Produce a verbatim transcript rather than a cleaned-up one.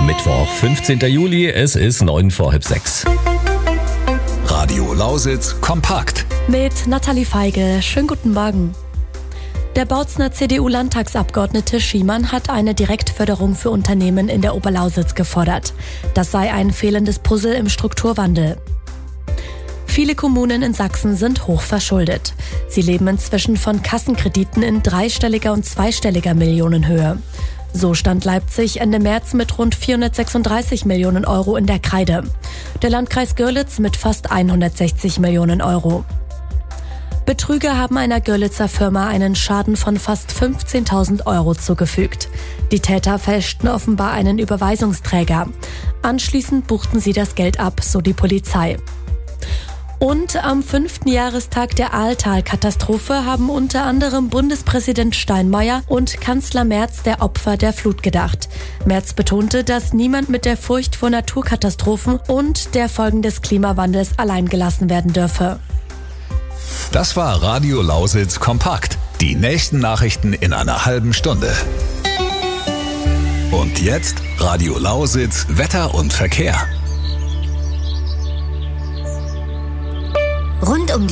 Mittwoch, fünfzehnten Juli, es ist neun vor halb sechs. Radio Lausitz kompakt. Mit Nathalie Feigl. Schönen guten Morgen. Der Bautzner C D U-Landtagsabgeordnete Schiemann hat eine Direktförderung für Unternehmen in der Oberlausitz gefordert. Das sei ein fehlendes Puzzle im Strukturwandel. Viele Kommunen in Sachsen sind hoch verschuldet. Sie leben inzwischen von Kassenkrediten in dreistelliger und zweistelliger Millionenhöhe. So stand Leipzig Ende März mit rund vierhundertsechsunddreißig Millionen Euro in der Kreide. Der Landkreis Görlitz mit fast hundertsechzig Millionen Euro. Betrüger haben einer Görlitzer Firma einen Schaden von fast fünfzehntausend Euro zugefügt. Die Täter fälschten offenbar einen Überweisungsträger. Anschließend buchten sie das Geld ab, so die Polizei. Und am fünften Jahrestag der Ahrtal-Katastrophe haben unter anderem Bundespräsident Steinmeier und Kanzler Merz der Opfer der Flut gedacht. Merz betonte, dass niemand mit der Furcht vor Naturkatastrophen und der Folgen des Klimawandels allein gelassen werden dürfe. Das war Radio Lausitz kompakt. Die nächsten Nachrichten in einer halben Stunde. Und jetzt Radio Lausitz Wetter und Verkehr. Rund um